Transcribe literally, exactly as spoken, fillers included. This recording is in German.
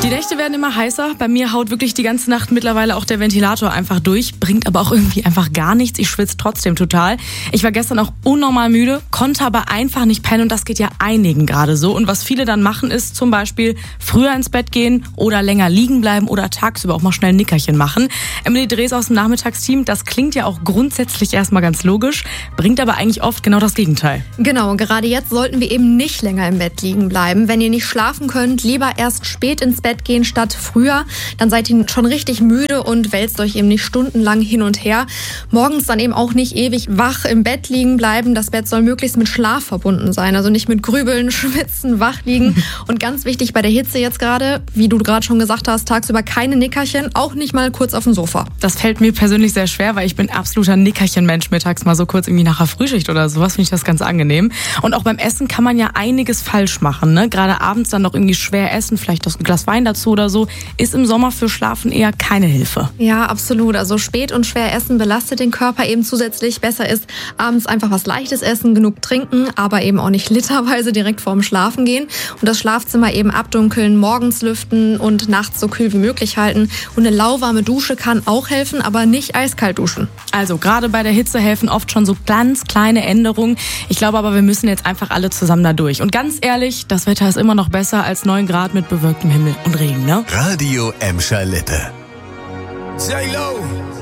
Die Nächte werden immer heißer. Bei mir haut wirklich die ganze Nacht mittlerweile auch der Ventilator einfach durch. Bringt aber auch irgendwie einfach gar nichts. Ich schwitze trotzdem total. Ich war gestern auch unnormal müde, konnte aber einfach nicht pennen. Und das geht ja einigen gerade so. Und was viele dann machen, ist zum Beispiel früher ins Bett gehen oder länger liegen bleiben oder tagsüber auch mal schnell ein Nickerchen machen. Emily Drees aus dem Nachmittagsteam, das klingt ja auch grundsätzlich erstmal ganz logisch, bringt aber eigentlich oft genau das Gegenteil. Genau, und gerade jetzt sollten wir eben nicht länger im Bett liegen bleiben. Wenn ihr nicht schlafen könnt, lieber erst spät ins Bett gehen statt früher. Dann seid ihr schon richtig müde und wälzt euch eben nicht stundenlang hin und her. Morgens dann eben auch nicht ewig wach im Bett liegen bleiben. Das Bett soll möglichst mit Schlaf verbunden sein, also nicht mit Grübeln, Schwitzen, wach liegen. Und ganz wichtig bei der Hitze jetzt gerade, wie du gerade schon gesagt hast, tagsüber keine Nickerchen, auch nicht mal kurz auf dem Sofa. Das fällt mir persönlich sehr schwer, weil ich bin absoluter Nickerchen-Mensch. Mittags mal so kurz irgendwie nach der Frühschicht oder sowas, finde ich das ganz angenehm. Und auch beim Essen kann man ja einiges falsch machen, ne? Gerade abends dann noch irgendwie schwer essen, vielleicht noch ein Glas Wein dazu oder so, ist im Sommer für Schlafen eher keine Hilfe. Ja, absolut. Also spät und schwer essen belastet den Körper eben zusätzlich. Besser ist abends einfach was Leichtes essen, genug trinken, aber eben auch nicht literweise direkt vorm Schlafen gehen. Und das Schlafzimmer eben abdunkeln, morgens lüften und nachts so kühl wie möglich halten. Und eine lauwarme Dusche kann auch helfen, aber nicht eiskalt duschen. Also gerade bei der Hitze helfen oft schon so ganz kleine Änderungen. Ich glaube aber, wir müssen jetzt einfach alle zusammen da durch. Und ganz ehrlich, das Wetter ist immer noch besser als neun Grad mit bewölktem Himmel und Regen, ne? Radio Emscher Lippe. J-Lo.